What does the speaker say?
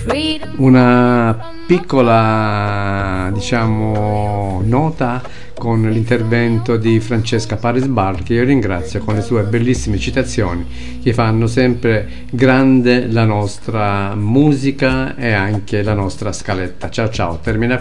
Una piccola, diciamo, nota con l'intervento di Francesca Paris-Bar, che io ringrazio con le sue bellissime citazioni che fanno sempre grande la nostra musica e anche la nostra scaletta. Ciao ciao, termina